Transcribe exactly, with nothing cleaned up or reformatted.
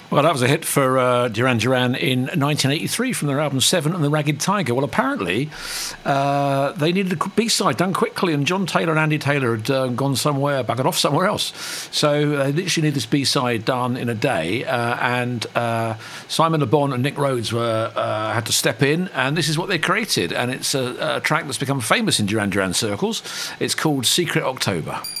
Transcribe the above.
Well, that was a hit for uh, Duran Duran in nineteen eighty-three from their album Seven and the Ragged Tiger. Well, apparently uh, they needed a B-side done quickly, and John Taylor and Andy Taylor had uh, gone somewhere, buggered off somewhere else. So they literally need this B-side done in a day, uh, and uh, Simon Le Bon and Nick Rhodes were uh, had to step in, and this is what they created. And it's a, a track that's become famous in Duran Duran circles. It's called Secret October.